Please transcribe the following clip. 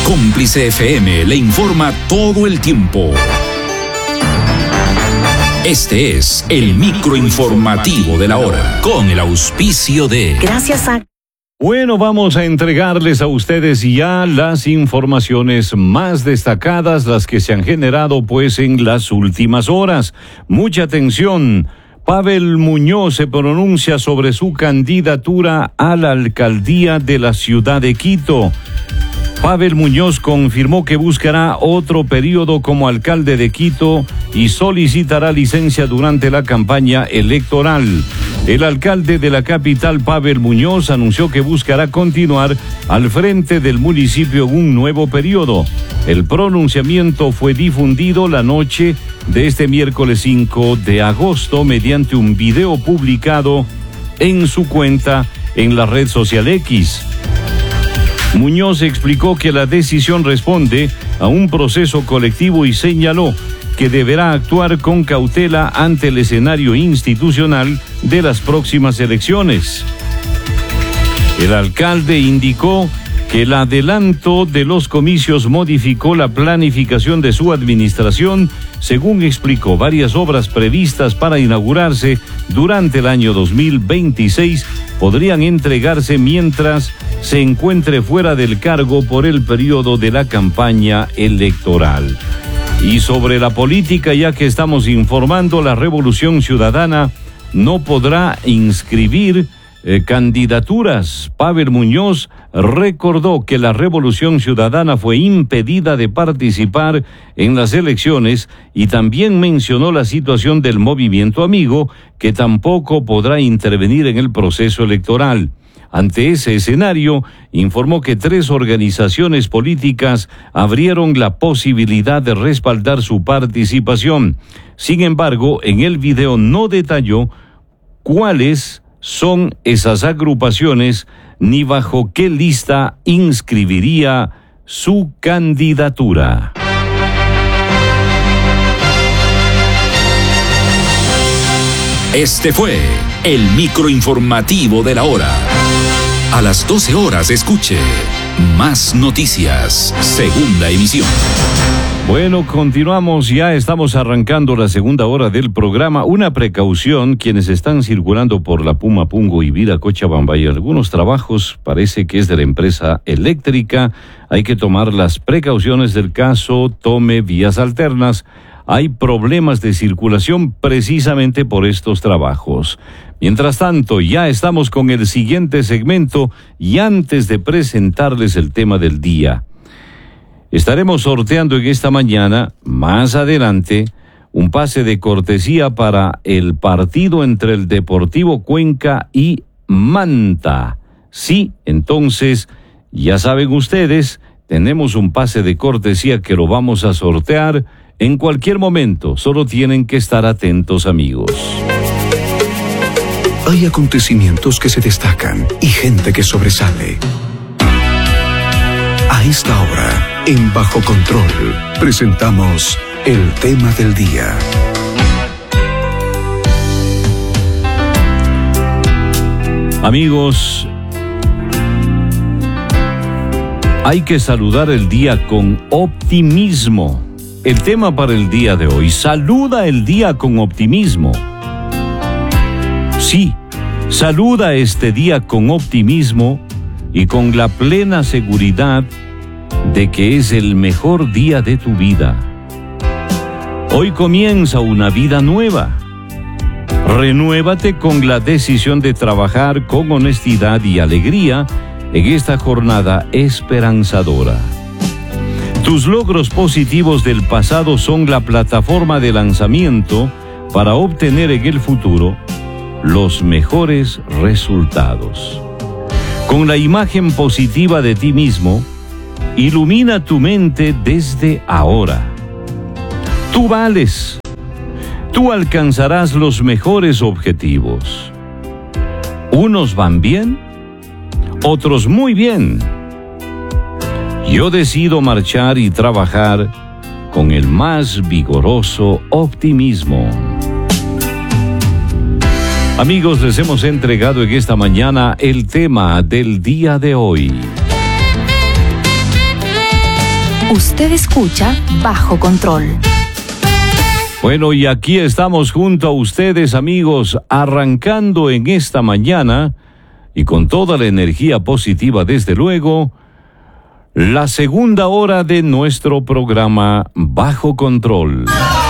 Cómplice FM le informa todo el tiempo. Este es el microinformativo de la hora, con el auspicio de... Gracias a... Bueno, vamos a entregarles a ustedes ya las informaciones más destacadas, las que se han generado pues en las últimas horas. Mucha atención. Pavel Muñoz se pronuncia sobre su candidatura a la alcaldía de la ciudad de Quito. Pavel Muñoz confirmó que buscará otro periodo como alcalde de Quito y solicitará licencia durante la campaña electoral. El alcalde de la capital, Pavel Muñoz, anunció que buscará continuar al frente del municipio en un nuevo periodo. El pronunciamiento fue difundido la noche de este miércoles 5 de agosto mediante un video publicado en su cuenta en la red social X. Muñoz explicó que la decisión responde a un proceso colectivo y señaló que deberá actuar con cautela ante el escenario institucional de las próximas elecciones. El alcalde indicó que el adelanto de los comicios modificó la planificación de su administración. Según explicó, varias obras previstas para inaugurarse durante el año 2026 podrían entregarse mientras se encuentre fuera del cargo por el periodo de la campaña electoral. Y sobre la política, ya que estamos informando, la Revolución Ciudadana no podrá inscribir candidaturas. Pavel Muñoz recordó que la Revolución Ciudadana fue impedida de participar en las elecciones y también mencionó la situación del Movimiento Amigo, que tampoco podrá intervenir en el proceso electoral. Ante ese escenario, informó que 3 organizaciones políticas abrieron la posibilidad de respaldar su participación. Sin embargo, en el video no detalló cuáles son esas agrupaciones ni bajo qué lista inscribiría su candidatura. Este fue el microinformativo de la hora. A las 12 horas escuche Más Noticias, segunda emisión. Bueno, continuamos, ya estamos arrancando la segunda hora del programa. Una precaución, quienes están circulando por la Pumapungo y Vira Cochabamba y algunos trabajos, parece que es de la empresa eléctrica, hay que tomar las precauciones del caso, tome vías alternas. Hay problemas de circulación precisamente por estos trabajos. Mientras tanto, ya estamos con el siguiente segmento y antes de presentarles el tema del día, estaremos sorteando en esta mañana, más adelante, un pase de cortesía para el partido entre el Deportivo Cuenca y Manta. Sí, entonces, ya saben ustedes, tenemos un pase de cortesía que lo vamos a sortear en cualquier momento. Solo tienen que estar atentos, amigos. Hay acontecimientos que se destacan y gente que sobresale. A esta hora, en Bajo Control, presentamos el tema del día. Amigos, hay que saludar el día con optimismo. El tema para el día de hoy: saluda el día con optimismo. Sí, saluda este día con optimismo y con la plena seguridad de que es el mejor día de tu vida. Hoy comienza una vida nueva. Renuévate con la decisión de trabajar con honestidad y alegría en esta jornada esperanzadora. Tus logros positivos del pasado son la plataforma de lanzamiento para obtener en el futuro los mejores resultados. Con la imagen positiva de ti mismo, ilumina tu mente desde ahora. Tú vales. Tú alcanzarás los mejores objetivos. Unos van bien, otros muy bien. Yo decido marchar y trabajar con el más vigoroso optimismo. Amigos, les hemos entregado en esta mañana el tema del día de hoy. Usted escucha Bajo Control. Bueno, y aquí estamos junto a ustedes, amigos, arrancando en esta mañana y con toda la energía positiva, desde luego, la segunda hora de nuestro programa Bajo Control.